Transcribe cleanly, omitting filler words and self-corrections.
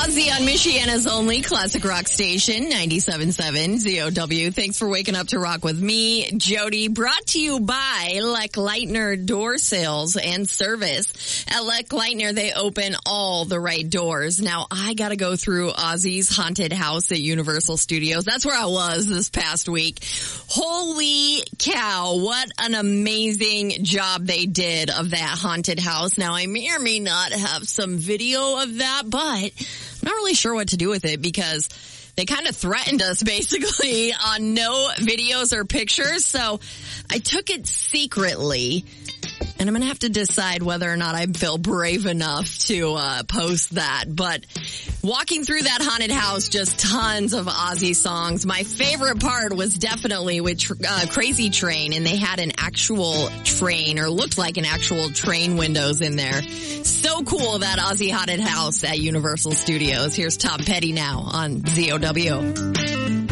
Ozzy on Michiana's only classic rock station, 97.7 ZOW. Thanks for waking up to rock with me, Jody. Brought to you by Leck Leitner Door Sales and Service. At Leck Leitner, they open all the right doors. Now, I gotta go through Ozzy's haunted house at Universal Studios. That's where I was this past week. Holy cow, what an amazing job they did of that haunted house. Now, I may or may not have some video of that, but I'm not really sure what to do with it because they kind of threatened us basically on no videos or pictures. So I took it secretly, and I'm going to have to decide whether or not I feel brave enough to post that. But walking through that haunted house, just tons of Ozzy songs. My favorite part was definitely with Crazy Train, and they had an actual train, or looked like an actual train windows in there. So cool, that Ozzy haunted house at Universal Studios. Here's Tom Petty now on ZOW.